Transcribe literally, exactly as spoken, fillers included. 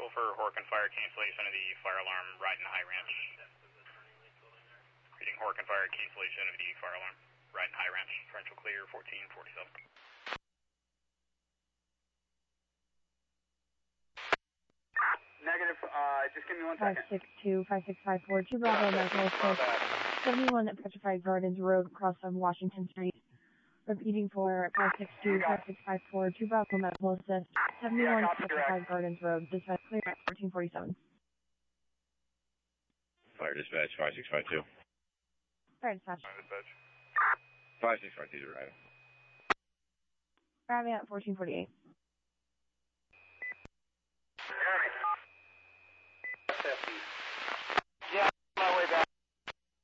vehicle for Horkin Fire cancellation of the fire alarm right in High Ranch. Reading Horkin Fire cancellation of the fire alarm right in High Ranch. Differential clear fourteen forty-seven. Negative, uh, just give me one five second. six two, five six five four, two Bravo Medical Assist, seventy-one Petrified Gardens Road, across of Washington Street. Repeating for five six two, five six five four, two Bravo Medical Assist, seventy-one Yeah, copy, Petrified direct. Gardens Road, dispatch clear at fourteen forty-seven. Fire dispatch five six five two. Fire dispatch. Fire dispatch. five six five two is arriving. Arriving at fourteen forty-eight.